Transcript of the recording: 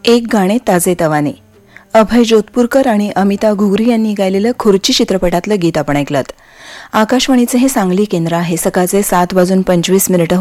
एक गाणे ताजेतवाने. अभय जोधपूरकर आणि अमिता घुगरी यांनी गायलेलं खुर्ची चित्रपटातलं गीत आपण ऐकलं. आकाशवाणीचे हे सांगली केंद्र आहे. सकाळचे 7:25